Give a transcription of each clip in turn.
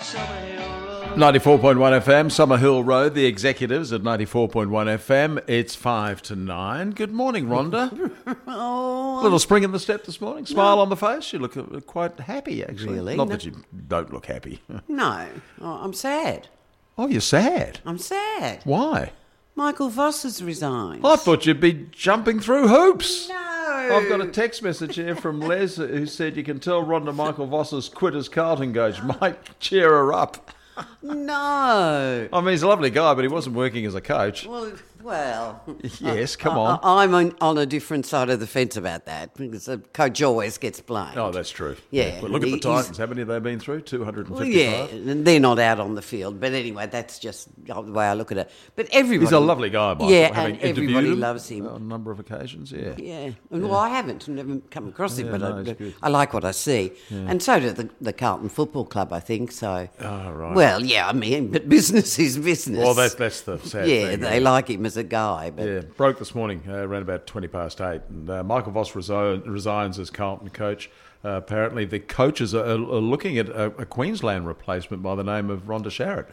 94.1 FM, Summerhill Road, the executives at 94.1 FM. It's 5 to 9. Good morning, Rhonda. Oh, Little spring in the step this morning. Smile on the face. You look quite happy, actually. Really? Not No. that you don't look happy. no. Oh, I'm sad. Oh, you're sad. I'm sad. Why? Michael Voss has resigned. I thought you'd be jumping through hoops. No. I've got a text message here from Les who said you can tell Rhonda Michael Voss has quit as Carlton coach. Might cheer her up. No. I mean, he's a lovely guy, but he wasn't working as a coach. Well. Yes, come on. I'm on a different side of the fence about that because the coach always gets blamed. Oh, that's true. Yeah. But look at the He's- Titans. How many have they been through? 255? Well, yeah, and they're not out on the field. But anyway, that's just the way I look at it. But everybody... He's a lovely guy, Michael. Yeah, having and everybody interviewed him loves him. on a number of occasions, yeah. Yeah. Well, I haven't. Never come across him, Yeah, but no, he's good. I like what I see. And so do the Carlton Football Club, I think. So. Oh, right. Well, yeah, I mean, but business is business. Well, that's the sad yeah, thing. they like him as a guy. But Yeah, broke this morning around about 20 past 8. And Michael Voss resigns as Carlton coach. Apparently, the coaches are looking at a Queensland replacement by the name of Rhonda Sharrett.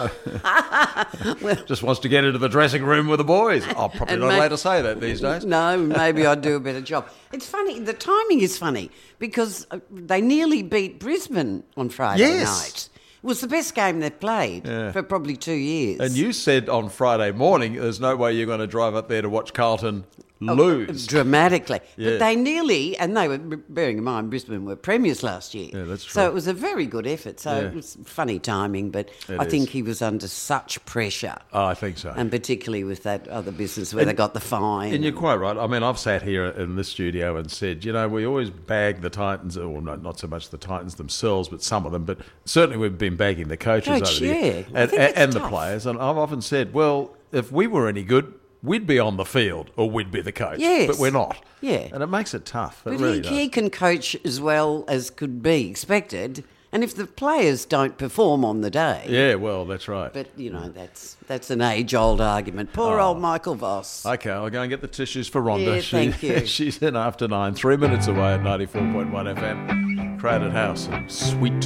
Just wants to get into the dressing room with the boys. I'm probably And not allowed to say that these days. No, maybe I'd do a better job. It's funny. The timing is funny because they nearly beat Brisbane on Friday night. It was the best game they've played for probably 2 years. And you said on Friday morning, there's no way you're going to drive up there to watch Carlton lose. Dramatically. Yeah. But they nearly, and they were, bearing in mind, Brisbane were premiers last year. Yeah, that's true. So it was a very good effort. So Yeah. it was funny timing, but It I think is. he was under such pressure. Oh, I think so. And particularly with that other business where they got the fine. And you're quite right. I mean, I've sat here in this studio and said, you know, we always bag the Titans, or not so much the Titans themselves, but some of them, but certainly we've been bagging the coaches over the year. yeah. I think it's and the tough. players. And I've often said, well, if we were any good, we'd be on the field or we'd be the coach. Yes. But we're not. Yeah. And it makes it tough. It But really he does. can coach as well as could be expected. And if the players don't perform on the day, Yeah, well, that's right. but you know that's an age-old argument. Poor old Michael Voss. Okay, I'll go and get the tissues for Rhonda. Yeah, thank you. She's in after 9, 3 minutes away at 94.1 FM. Crowded house and sweet